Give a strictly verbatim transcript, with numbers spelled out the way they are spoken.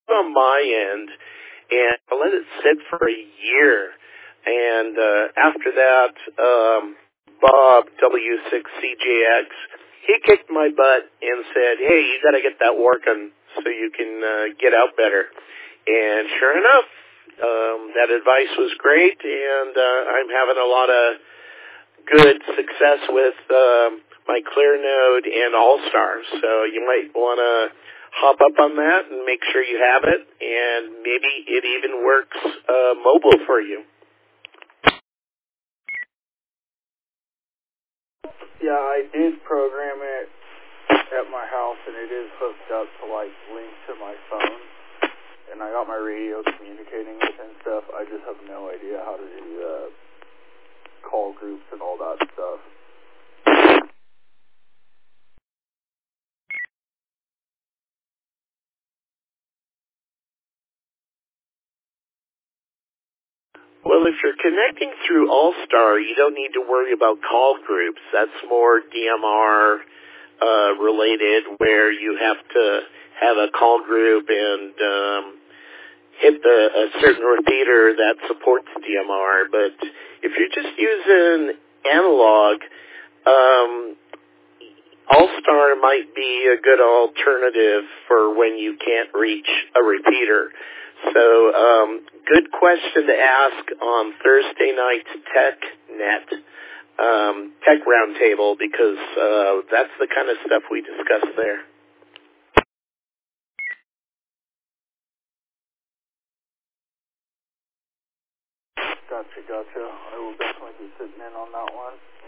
on my end, and I let it sit for a year. And uh, after that, um, Bob, W six C J X, he kicked my butt and said, hey, you got to get that working so you can uh, get out better. And sure enough, um, that advice was great, and uh, I'm having a lot of good success with um, my ClearNode and All-Star. So you might want to hop up on that and make sure you have it, and maybe it even works uh, mobile for you. Yeah, I did program it at my house, and it is hooked up to, like, link to my phone, and I got my radio communicating with it and stuff. I just have no idea how to do uh, call groups and all that stuff. Well, if you're connecting through All-Star, you don't need to worry about call groups. That's more D M R uh, related, where you have to have a call group and um, hit the, a certain repeater that supports D M R. But if you're just using analog, um, All-Star might be a good alternative for when you can't reach a repeater. So, um, good question to ask on Thursday night's TechNet, um, Tech Roundtable, because uh, that's the kind of stuff we discuss there. Gotcha, gotcha. I will definitely be sitting in on that one.